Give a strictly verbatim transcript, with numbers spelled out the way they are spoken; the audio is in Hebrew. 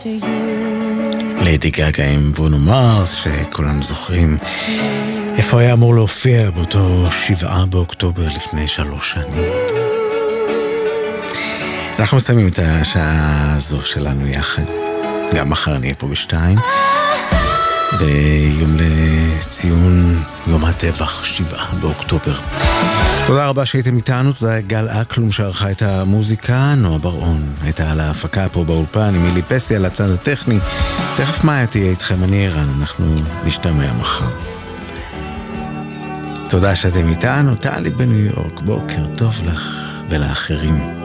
ליידי גגה עם ברונו מרס, שכולנו זוכרים איפה היה אמור להופיע באותו שבעה באוקטובר לפני שלוש שנים. אנחנו מסיימים את השעה הזו שלנו יחד. גם מחר נהיה פה בשתיים, ביום לציון יום הטבח, שבעה באוקטובר. תודה רבה שהייתם איתנו, תודה גל אקלום שערכה את המוזיקה, נועה ברעון הייתה על ההפקה פה באולפן, עם מילי פסי על הצד הטכני. תכף מאיה תהיה איתכם, אני ערן, אנחנו נשתמע מחר. תודה שאתם איתנו, טלי בניו יורק, בוקר טוב לך ולאחרים.